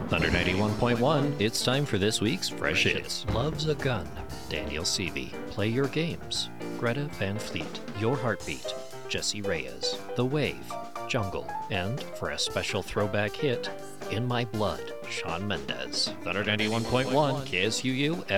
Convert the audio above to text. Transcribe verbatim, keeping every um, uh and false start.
Thunder ninety-one point one, it's time for this week's Fresh Hits. Loves a Gun, Daniel Seavey. Play Your Games, Greta Van Fleet. Your Heartbeat, Jesse Reyes. The Wave, Jungle. And for a special throwback hit, In My Blood, Shawn Mendes. Thunder ninety-one point one, K S U U